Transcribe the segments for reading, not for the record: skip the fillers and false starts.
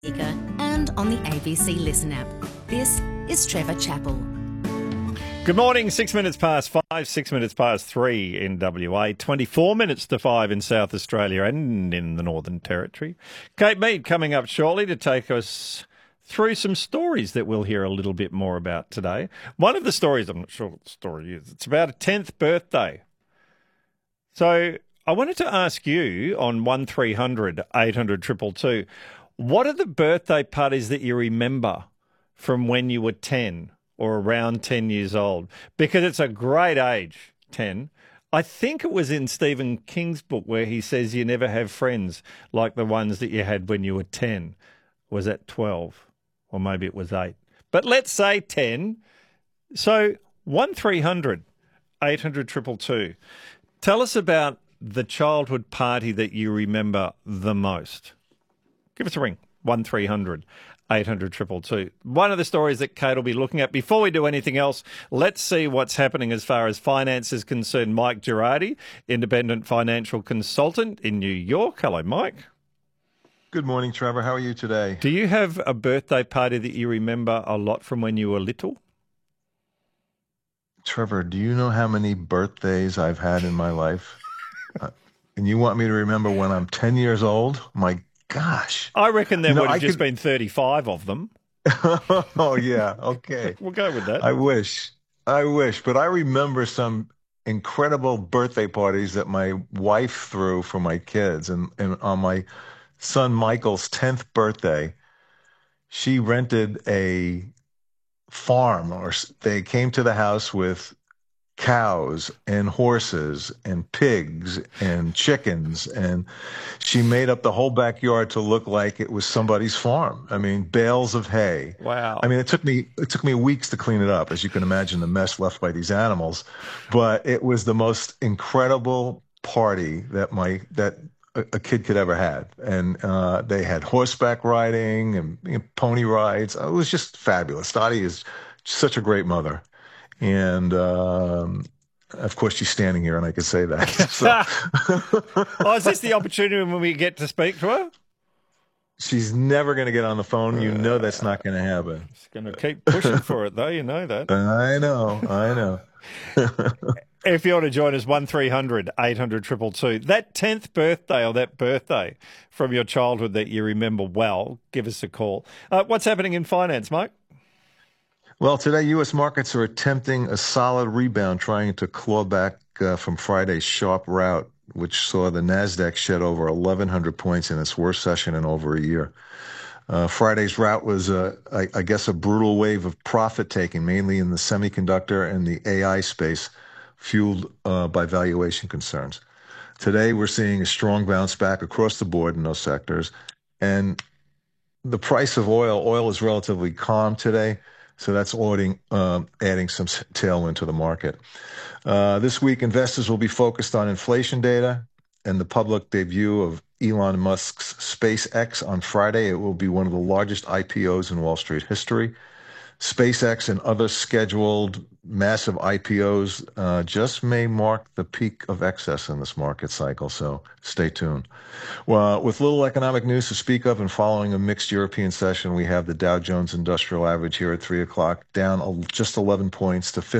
speaker and on the ABC Listen app. This is Trevor Chappell. Good morning, 6 minutes past 5, 6 minutes past 3 in WA, 24 minutes to 5 in South Australia and in the Northern Territory. Kate Mead coming up shortly to take us through some stories that we'll hear a little bit more about today. One of the stories, I'm not sure what the story is, it's about a 10th birthday. So I wanted to ask you on 1300 800 222, what are the birthday parties that you remember from when you were 10? Or around 10 years old, because it's a great age, 10. I think it was in Stephen King's book where he says you never have friends like the ones that you had when you were 10. Was that 12? Or maybe it was 8. But let's say 10. So 1300 800 222. Tell us about the childhood party that you remember the most. Give us a ring, 1300 800 222. One of the stories that Kate will be looking at. Before we do anything else, let's see what's happening as far as finance is concerned. Mike Girardi, independent financial consultant in New York. Hello, Mike. Good morning, Trevor. How are you today? Do you have a birthday party that you remember a lot from when you were little? Trevor, do you know how many birthdays I've had in my life? And you want me to remember when I'm 10 years old? My gosh. I reckon there would have just been 35 of them. Oh, yeah. Okay. We'll go with that. I wish. But I remember some incredible birthday parties that my wife threw for my kids. And on my son Michael's 10th birthday, she rented a farm, or they came to the house with cows and horses and pigs and chickens, and she made up the whole backyard to look like it was somebody's farm. I mean, bales of hay. Wow. I mean, it took me weeks to clean it up, as you can imagine, the mess left by these animals. But it was the most incredible party that a kid could ever have. And they had horseback riding and pony rides. It was just fabulous. Dottie is such a great mother. And, of course, she's standing here, and I can say that. So. Oh, is this the opportunity when we get to speak to her? She's never going to get on the phone. You know that's not going to happen. She's going to keep pushing for it, though. You know that. I know. If you want to join us, 1300 800 222. That 10th birthday or that birthday from your childhood that you remember well, give us a call. What's happening in finance, Mike? Well, today U.S. markets are attempting a solid rebound, trying to claw back from Friday's sharp rout, which saw the NASDAQ shed over 1,100 points in its worst session in over a year. Friday's rout was, I guess, a brutal wave of profit-taking, mainly in the semiconductor and the AI space, fueled by valuation concerns. Today, we're seeing a strong bounce back across the board in those sectors. And the price of oil is relatively calm today. So that's adding some tailwind to the market. This week, investors will be focused on inflation data and the public debut of Elon Musk's SpaceX on Friday. It will be one of the largest IPOs in Wall Street history. SpaceX and other scheduled massive IPOs just may mark the peak of excess in this market cycle, so stay tuned. Well, with little economic news to speak of and following a mixed European session, we have the Dow Jones Industrial Average here at 3 o'clock, down just 11 points to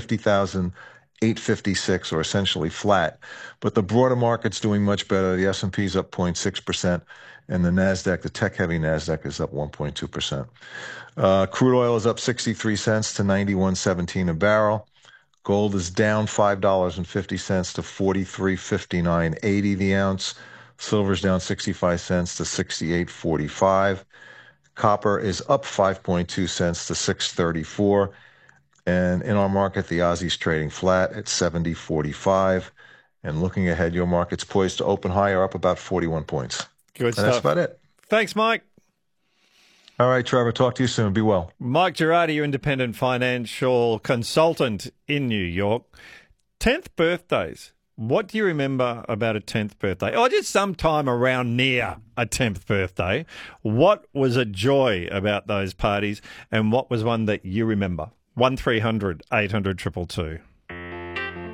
50,856, or essentially flat. But the broader market's doing much better. The S&P's up 0.6%, and the NASDAQ, the tech-heavy NASDAQ, is up 1.2%. Crude oil is up 63 cents to 91.17 a barrel. Gold is down $5.50 to 43.59.80 the ounce. Silver's down 65 cents to 68.45. Copper is up 5.2 cents to 6.34. And in our market, the Aussie's trading flat at 70.45. And looking ahead, your market's poised to open higher, up about 41 points. Good stuff. That's about it. Thanks, Mike. All right, Trevor. Talk to you soon. Be well. Mike Girardi, your independent financial consultant in New York. 10th birthdays. What do you remember about a 10th birthday? Or just sometime around near a 10th birthday. What was a joy about those parties, and what was one that you remember? 1300 800 222.